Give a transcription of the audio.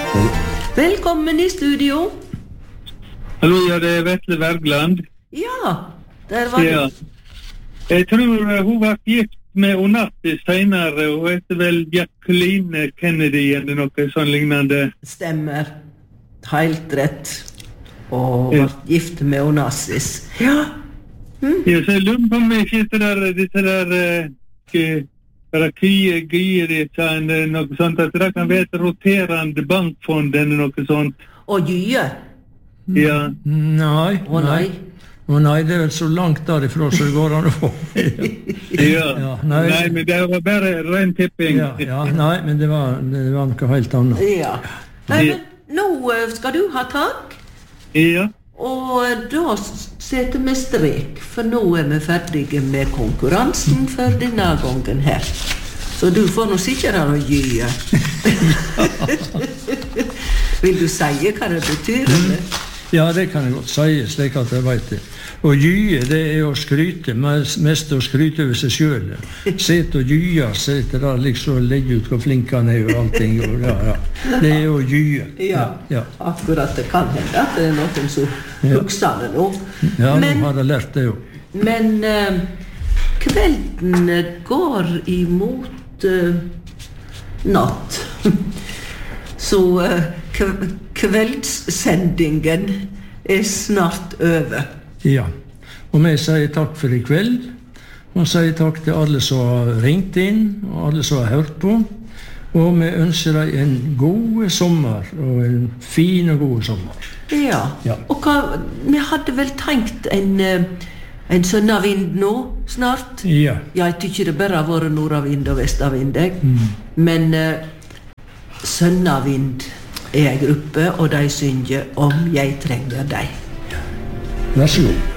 Velkommen I studio. Hallo, ja, det Vetle Wergeland. Ja, der var Ja. Jeg tror hun var gift med Onassis senere, hun heter vel Jacqueline Kennedy eller noe sånn lignende. Stemmer. Helt rett. Og var gift med Onassis. Ja. Ja, så jeg lurer på om ikke disse der Rakyr, noe sånt, at det kan være et roterende bankfond eller noe sånt. Og Gye. Ja. Nei. Nei, det vel så langt derifra så det går an å få. Ja. Nei, men det var bare ren tipping. Nei, men det var noe helt annet. Ja. Nei, men nå skal du ha tak. Ja. Og da setter vi strek, for nå vi ferdige med konkurransen for denne gangen her. Så du får nå sikkert ha noe Gye. Vil du si hva det betyr, eller? Ja, det kan jeg godt si, slik at jeg vet det. Og Gye, det å skryte, mest å skryte over seg selv. Sett og Gye, sett der liksom legge ut hvor flink han og allting. Og, ja. Det å Gye. Ja, akkurat det kan hende at det noen som husker det nå. Ja, nå har jeg lært det jo. Men kvelden går imot natt. Så kveldssendingen snart over. Ja, og vi sier takk for I kveld, og sier takk til alle som har ringt inn, og alle som har hørt på, og vi ønsker deg en god sommer, og en fin og god sommer. Ja. Og vi hadde vel tenkt en sønnavind nå, snart? Ja. Jeg tykker det bare har vært nordavind og vestavind, men sønnavind en gruppe, og de synger om jeg trenger deg. Vær så god.